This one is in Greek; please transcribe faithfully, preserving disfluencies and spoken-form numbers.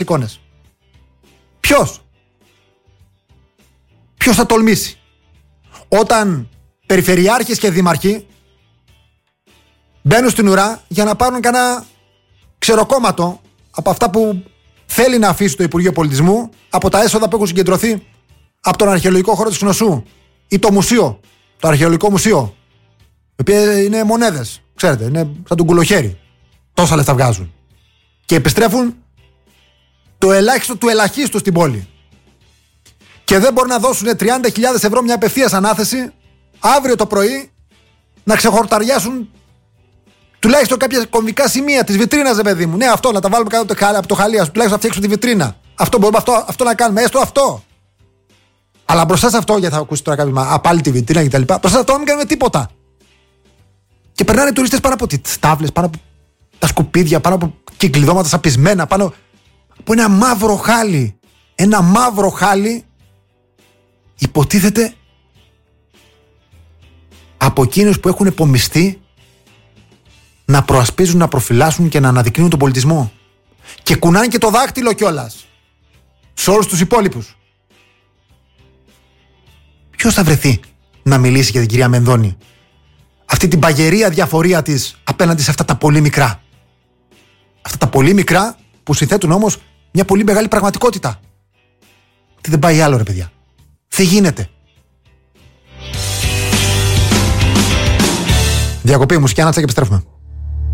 εικόνες. Ποιος? Ποιος θα τολμήσει? Όταν περιφερειάρχες και δήμαρχοι μπαίνουν στην ουρά για να πάρουν κανένα ξεροκόμματο από αυτά που θέλει να αφήσει το Υπουργείο Πολιτισμού, από τα έσοδα που έχουν συγκεντρωθεί από τον αρχαιολογικό χώρο της Κνωσού ή το μουσείο, το αρχαιολογικό μουσείο, οι οποίοι είναι μονέδες, ξέρετε, είναι σαν τον κουλοχέρι. Τόσα λεφτά βγάζουν. Και επιστρέφουν το ελάχιστο του ελαχίστου στην πόλη. Και δεν μπορούν να δώσουν τριάντα χιλιάδες ευρώ μια απευθείας ανάθεση αύριο το πρωί να ξεχορταριάσουν τουλάχιστον κάποια κομβικά σημεία της βιτρίνας, ρε παιδί μου. Ναι, αυτό να τα βάλουμε κάτω από το χαλί, τουλάχιστον να φτιάξουν τη βιτρίνα. Αυτό μπορούμε αυτό, αυτό να κάνουμε, έστω αυτό. Αλλά μπροστά σε αυτό, γιατί θα ακούσει τώρα κάποιο, μα πάλι τη βιτρίνα κτλ. Μπροστά σε αυτό να μην κάνουμε τίποτα. Και περνάνε τουρίστες πάνω από τις τάβλες, πάνω από τα σκουπίδια, πάνω από κυκλειδώματα σαπισμένα, πάνω από ένα μαύρο χάλι. Ένα μαύρο χάλι, υποτίθεται από εκείνους που έχουν επομιστεί να προασπίζουν, να προφυλάσσουν και να αναδεικνύουν τον πολιτισμό. Και κουνάνε και το δάκτυλο κιόλας σε όλους τους υπόλοιπους. Ποιος θα βρεθεί να μιλήσει για την κυρία Μενδώνη, αυτή την παγερία διαφορία της απέναντι σε αυτά τα πολύ μικρά? Αυτά τα πολύ μικρά που συνθέτουν όμως μια πολύ μεγάλη πραγματικότητα. Τι δεν πάει άλλο, ρε παιδιά. Δεν γίνεται. Διακοπή μουσική, Άνατσα, και επιστρέφουμε.